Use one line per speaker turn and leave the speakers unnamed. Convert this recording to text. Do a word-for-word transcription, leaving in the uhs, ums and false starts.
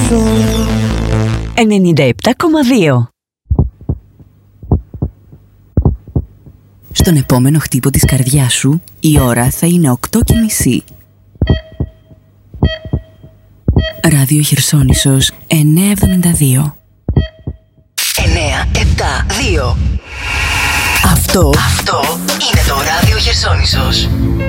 ενενήντα επτά κόμμα δύο. Στον επόμενο χτύπο της καρδιάς σου, η ώρα θα είναι οκτώ και μισή. Ράδιο Χερσόνησος εννιακόσια εβδομήντα δύο. εννιά επτά δύο. Αυτό, αυτό είναι το Ράδιο Χερσόνησος.